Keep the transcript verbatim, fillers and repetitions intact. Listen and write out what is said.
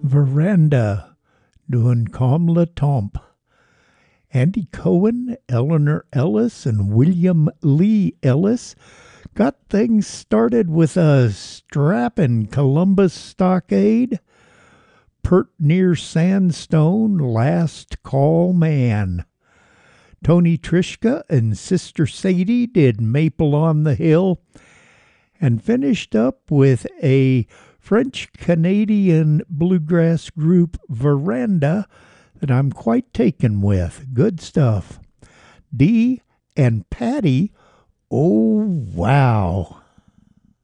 Veranda doing Comme la Tompe. Andy Cohen, Eleanor Ellis, and William Lee Ellis got things started with a strapping Columbus Stockade, Pert Near Sandstone, Last Call Man. Tony Trishka and Sister Sadie did Maple on the Hill, and finished up with a French-Canadian bluegrass group, Veranda, that I'm quite taken with. Good stuff. Dee and Patty, oh wow.